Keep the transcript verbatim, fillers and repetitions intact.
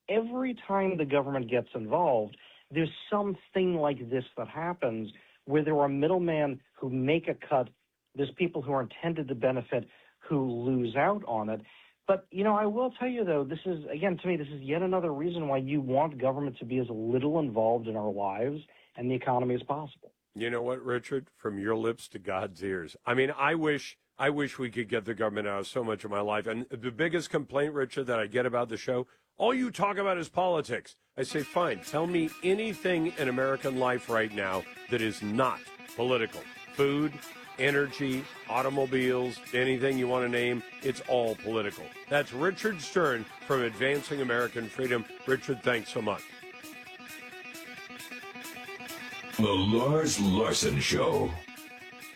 every time the government gets involved, there's something like this that happens where there are middlemen who make a cut. There's people who are intended to benefit who lose out on it. But, you know, I will tell you, though, this is, again, to me, this is yet another reason why you want government to be as little involved in our lives and the economy as possible. You know what, Richard? From your lips to God's ears. I mean, I wish I wish we could get the government out of so much of my life. And the biggest complaint, Richard, that I get about the show, all you talk about is politics. I say, fine, tell me anything in American life right now that is not political. Food, energy, automobiles, anything you want to name, it's all political. That's Richard Stern from Advancing American Freedom. Richard, thanks so much. The Lars Larson Show.